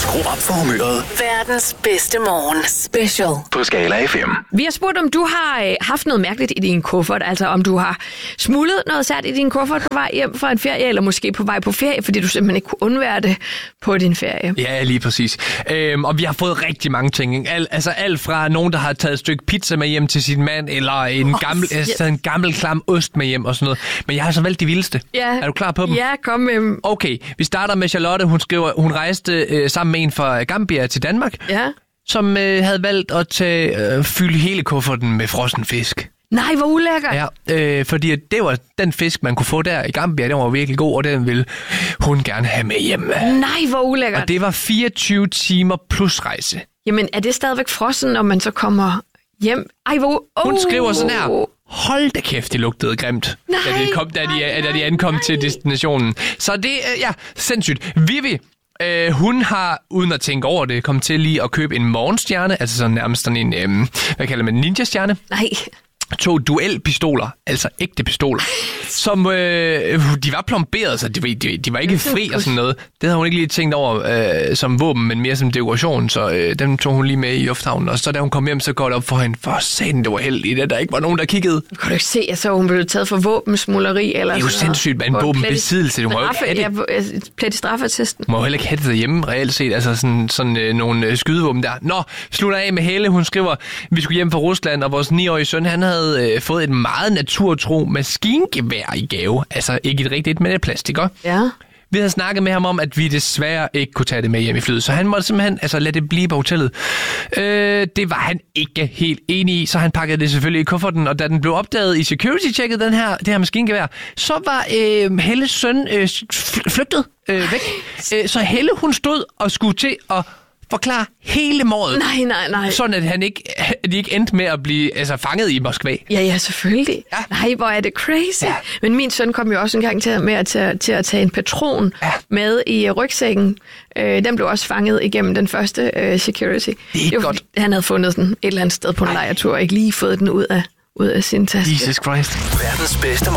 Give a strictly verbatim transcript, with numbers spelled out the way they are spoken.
Skru op for humøret. Verdens bedste morgen. Special. På Skala F M. Vi har spurgt, om du har øh, haft noget mærkeligt i din kuffert. Altså om du har smuglet noget sært i din kuffert på vej hjem fra en ferie, eller måske på vej på ferie, fordi du simpelthen ikke kunne undvære det på din ferie. Ja, lige præcis. Øhm, og vi har fået rigtig mange ting. Al, altså alt fra nogen, der har taget et stykke pizza med hjem til sin mand, eller en, oh, gammel, altså, en gammel klam ost med hjem og sådan noget. Men jeg har så valgt de vildeste. Ja. Er du klar på dem? Ja, kom med dem. Okay, vi starter med Charlotte. Hun skriver, hun rejste øh, sammen med en fra Gambia til Danmark, Ja. som øh, havde valgt at tage, øh, fylde hele kufferten med frossen fisk. Nej, hvor ulækkert. Ja, øh, fordi det var den fisk, man kunne få der i Gambia, den var virkelig god, og den ville hun gerne have med hjem. Nej, hvor ulækkert. Og det var fireogtyve timer plus rejse. Jamen, er det stadigvæk frossen, når man så kommer hjem? Ej, hvor... Oh. Hun skriver sådan her: hold da kæft, det lugtede grimt, Nej, da de, kom, da de, nej, da de ankom nej. til destinationen. Så det er, ja, sindssygt. Vivi, øh, hun har, uden at tænke over det, kommet til lige at købe en morgenstjerne, altså sådan nærmest sådan en, øh, hvad kalder man, ninja-stjerne. Nej. To duelpistoler, altså ægte pistoler, som øh, de var plomberet, så de, de, de var ikke fri og sådan noget. Det havde hun ikke lige tænkt over øh, som våben, men mere som dekoration, så øh, dem tog hun lige med i lufthavnen. Og så da hun kom hjem, så går det op for hende, for satan, det var heldigt, at der ikke var nogen, der kiggede. Kan du ikke se, at så hun blev taget for våbensmugleri? Eller Det er jo sådan noget? sindssygt med en På våbenbesiddelse. Du må jo ikke have det. Ja, et plet i straffeattesten. Du må jo heller ikke have det derhjemme, reelt set. Altså sådan, sådan øh, nogle øh, skydevåben der. Nå, slutter af med Helle. Hun skriver, vi skulle hjem fra Rusland, og vores niårige søn, han havde øh, fået et meget naturtro maskingevær i gave. Altså ikke et rigtigt, men et plastik, ikke? Ja. Vi havde snakket med ham om, at vi desværre ikke kunne tage det med hjem i flyet, så han måtte simpelthen altså, lade det blive på hotellet. Øh, det var han ikke helt enig i, så han pakkede det selvfølgelig i kufferten, og da den blev opdaget i security-checket, den her, det her maskingevær, så var øh, Helles søn øh, flygtet øh, væk. Øh, så Helle, hun stod og skulle til at forklare hele måret. Nej, nej, nej. Sådan at han ikke, at de ikke endte med at blive altså, fanget i Moskva. Ja, ja, selvfølgelig. Ja. Nej, hvor er det crazy. Ja. Men min søn kom jo også en gang til, med at, til, til at tage en patron Ja. med i rygsækken. Øh, den blev også fanget igennem den første øh, security. Det er ikke var, godt. fordi Han havde fundet den et eller andet sted på en lejretur, og ikke lige fået den ud af, ud af sin taske. Jesus Christ. Verdens bedste